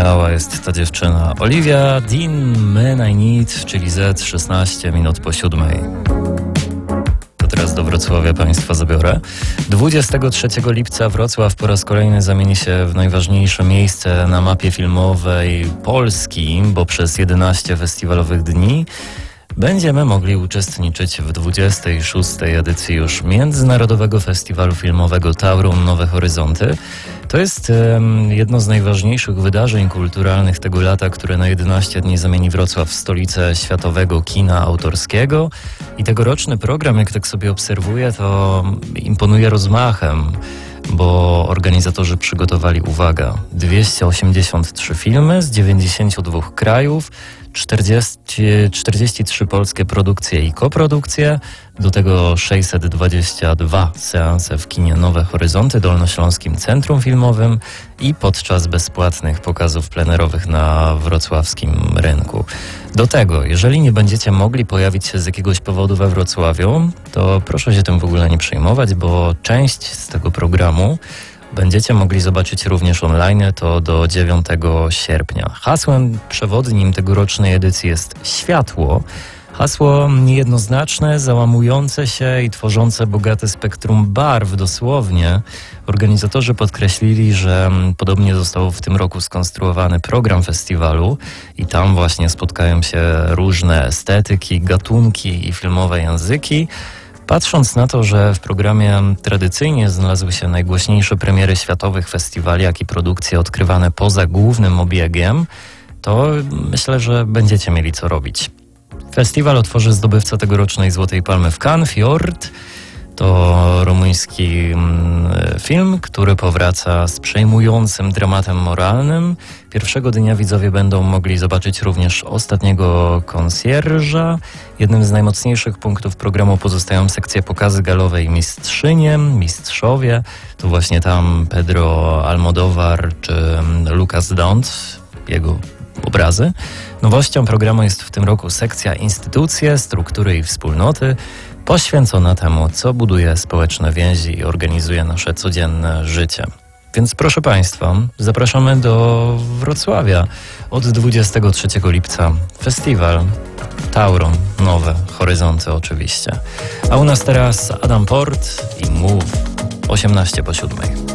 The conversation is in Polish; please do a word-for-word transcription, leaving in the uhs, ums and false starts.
wspaniała jest ta dziewczyna. Olivia Dean, Man I Need, czyli Z, szesnaście minut po siódmej. To teraz do Wrocławia Państwa zabiorę. dwudziestego trzeciego lipca Wrocław po raz kolejny zamieni się w najważniejsze miejsce na mapie filmowej Polski, bo przez jedenaście festiwalowych dni będziemy mogli uczestniczyć w dwudziestej szóstej edycji już Międzynarodowego Festiwalu Filmowego Tauron Nowe Horyzonty. To jest um, jedno z najważniejszych wydarzeń kulturalnych tego lata, które na jedenaście dni zamieni Wrocław w stolicę światowego kina autorskiego. I tegoroczny program, jak tak sobie obserwuję, to imponuje rozmachem, bo organizatorzy przygotowali, uwaga, dwieście osiemdziesiąt trzy filmy z dziewięćdziesięciu dwóch krajów, czterdzieści, czterdzieści trzy polskie produkcje i koprodukcje, do tego sześćset dwadzieścia dwa seanse w kinie Nowe Horyzonty, Dolnośląskim Centrum Filmowym i podczas bezpłatnych pokazów plenerowych na wrocławskim rynku. Do tego, jeżeli nie będziecie mogli pojawić się z jakiegoś powodu we Wrocławiu, to proszę się tym w ogóle nie przejmować, bo część z tego programu będziecie mogli zobaczyć również online, to do dziewiątego sierpnia. Hasłem przewodnim tegorocznej edycji jest światło. Hasło niejednoznaczne, załamujące się i tworzące bogate spektrum barw dosłownie. Organizatorzy podkreślili, że podobnie został w tym roku skonstruowany program festiwalu i tam właśnie spotkają się różne estetyki, gatunki i filmowe języki. Patrząc na to, że w programie tradycyjnie znalazły się najgłośniejsze premiery światowych festiwali, jak i produkcje odkrywane poza głównym obiegiem, to myślę, że będziecie mieli co robić. Festiwal otworzy zdobywca tegorocznej Złotej Palmy w Cannes, Fjord. To rumuński film, który powraca z przejmującym dramatem moralnym. Pierwszego dnia widzowie będą mogli zobaczyć również Ostatniego konsjerża. Jednym z najmocniejszych punktów programu pozostają sekcje pokazy galowe i mistrzynie, mistrzowie. To właśnie tam Pedro Almodóvar czy Lucas Dont, jego obrazy. Nowością programu jest w tym roku sekcja Instytucje, struktury i wspólnoty, poświęcona temu, co buduje społeczne więzi i organizuje nasze codzienne życie. Więc proszę Państwa, zapraszamy do Wrocławia od dwudziestego trzeciego lipca. Festiwal Tauron, Nowe Horyzonty oczywiście. A u nas teraz Adam Port i Move, osiemnaście po siódmej.